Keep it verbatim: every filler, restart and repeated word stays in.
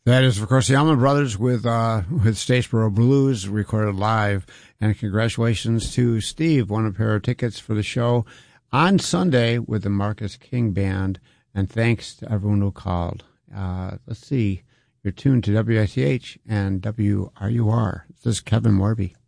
That is, of course, the Allman Brothers with uh, with Statesboro Blues recorded live. And congratulations to Steve, won a pair of tickets for the show on Sunday with the Marcus King Band. And thanks to everyone who called. Uh, let's see. You're tuned to W I T H and W R U R. This is Kevin Morby.